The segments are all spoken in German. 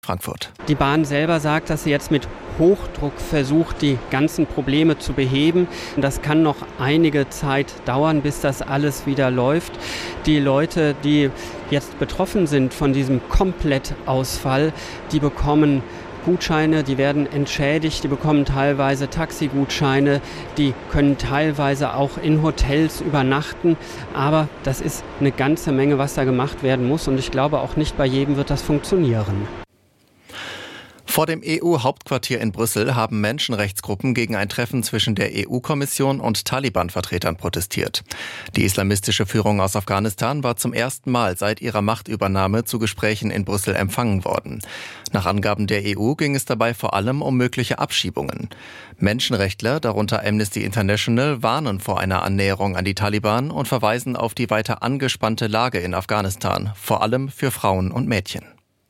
Frankfurt. Die Bahn selber sagt, dass sie jetzt mit Hochdruck versucht, die ganzen Probleme zu beheben. Das kann noch einige Zeit dauern, bis das alles wieder läuft. Die Leute, die jetzt betroffen sind von diesem Komplettausfall, die bekommen Gutscheine, die werden entschädigt, die bekommen teilweise Taxigutscheine, die können teilweise auch in Hotels übernachten. Aber das ist eine ganze Menge, was da gemacht werden muss. Und ich glaube, auch nicht bei jedem wird das funktionieren. Vor dem EU-Hauptquartier in Brüssel haben Menschenrechtsgruppen gegen ein Treffen zwischen der EU-Kommission und Taliban-Vertretern protestiert. Die islamistische Führung aus Afghanistan war zum ersten Mal seit ihrer Machtübernahme zu Gesprächen in Brüssel empfangen worden. Nach Angaben der EU ging es dabei vor allem um mögliche Abschiebungen. Menschenrechtler, darunter Amnesty International, warnen vor einer Annäherung an die Taliban und verweisen auf die weiter angespannte Lage in Afghanistan, vor allem für Frauen und Mädchen.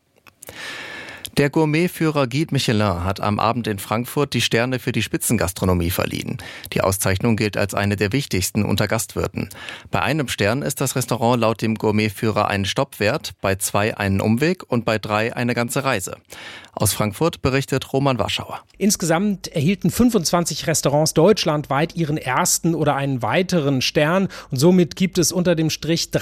Der Gourmetführer Guide Michelin hat am Abend in Frankfurt die Sterne für die Spitzengastronomie verliehen. Die Auszeichnung gilt als eine der wichtigsten unter Gastwirten. Bei einem Stern ist das Restaurant laut dem Gourmetführer einen Stopp wert, bei 2 einen Umweg und bei 3 eine ganze Reise. Aus Frankfurt berichtet Roman Warschauer. Insgesamt erhielten 25 Restaurants deutschlandweit ihren ersten oder einen weiteren Stern. Und somit gibt es unter dem Strich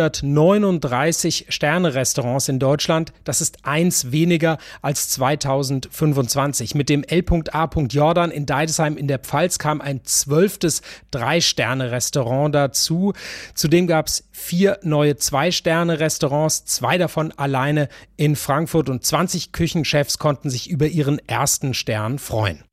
339 Sterne-Restaurants in Deutschland. Das ist eins weniger als 2025. Mit dem L.A. Jordan in Deidesheim in der Pfalz kam ein 12. 3-Sterne-Restaurant dazu. Zudem gab es 4 neue 2-Sterne-Restaurants, 2 davon alleine in Frankfurt, und 20 Küchenchefs konnten sich über ihren ersten Stern freuen.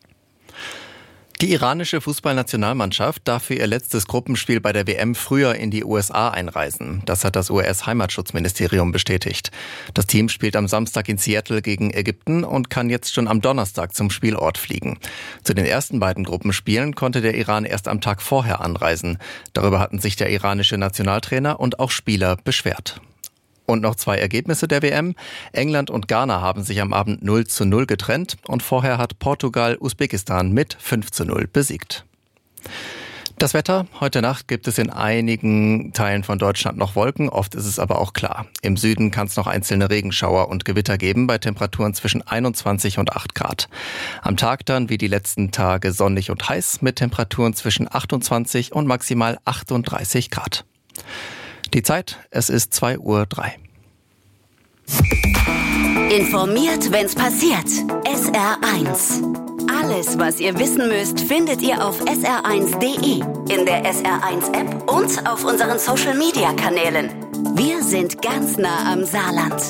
Die iranische Fußballnationalmannschaft darf für ihr letztes Gruppenspiel bei der WM früher in die USA einreisen. Das hat das US-Heimatschutzministerium bestätigt. Das Team spielt am Samstag in Seattle gegen Ägypten und kann jetzt schon am Donnerstag zum Spielort fliegen. Zu den ersten beiden Gruppenspielen konnte der Iran erst am Tag vorher anreisen. Darüber hatten sich der iranische Nationaltrainer und auch Spieler beschwert. Und noch 2 Ergebnisse der WM. England und Ghana haben sich am Abend 0:0 getrennt und vorher hat Portugal Usbekistan mit 5:0 besiegt. Das Wetter: Heute Nacht gibt es in einigen Teilen von Deutschland noch Wolken, oft ist es aber auch klar. Im Süden kann es noch einzelne Regenschauer und Gewitter geben, bei Temperaturen zwischen 21 und 8 Grad. Am Tag dann wie die letzten Tage sonnig und heiß mit Temperaturen zwischen 28 und maximal 38 Grad. Die Zeit: es ist 2:03 Uhr. Informiert, wenn's passiert. SR1. Alles, was ihr wissen müsst, findet ihr auf sr1.de, in der SR1-App und auf unseren Social-Media-Kanälen. Wir sind ganz nah am Saarland.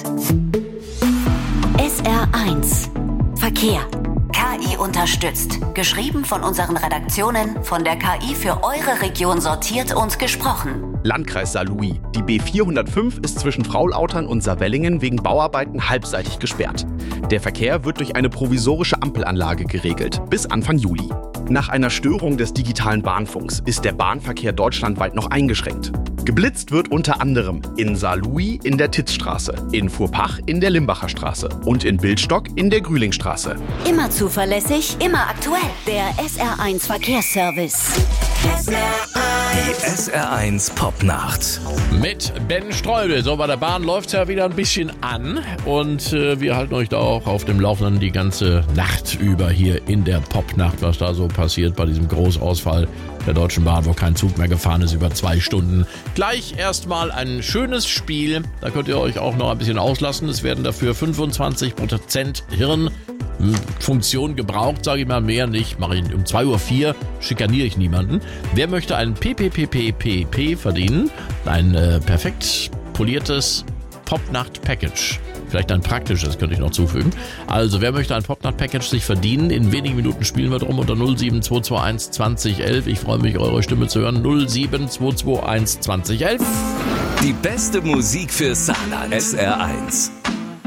SR1. Verkehr. KI unterstützt. Geschrieben von unseren Redaktionen, von der KI für eure Region sortiert und gesprochen. Landkreis Saarlouis. Die B405 ist zwischen Fraulautern und Saarwellingen wegen Bauarbeiten halbseitig gesperrt. Der Verkehr wird durch eine provisorische Ampelanlage geregelt, bis Anfang Juli. Nach einer Störung des digitalen Bahnfunks ist der Bahnverkehr deutschlandweit noch eingeschränkt. Geblitzt wird unter anderem in Saarlouis in der Titzstraße, in Furpach in der Limbacher Straße und in Bildstock in der Grühlingstraße. Immer zuverlässig, immer aktuell. Der SR1 Verkehrsservice. Die SR1 Popnacht. Mit Ben Streubel. So, bei der Bahn läuft es ja wieder ein bisschen an. Und wir halten euch da auch auf dem Laufenden die ganze Nacht über hier in der Popnacht, was da so passiert bei diesem Großausfall der Deutschen Bahn, wo kein Zug mehr gefahren ist über 2 Stunden. Gleich erstmal ein schönes Spiel. Da könnt ihr euch auch noch ein bisschen auslassen. Es werden dafür 25% Hirnfunktion gebraucht, sage ich mal, mehr nicht. Mache ich um 2:04 Uhr, schikaniere ich niemanden. Wer möchte ein PPPPP verdienen? Ein perfekt poliertes Popnacht-Package. Vielleicht ein praktisches, könnte ich noch zufügen. Also, wer möchte ein Popnacht-Package sich verdienen? In wenigen Minuten spielen wir drum unter 07221 2011. Ich freue mich, eure Stimme zu hören. 07221 2011. Die beste Musik für Saarland. SR1.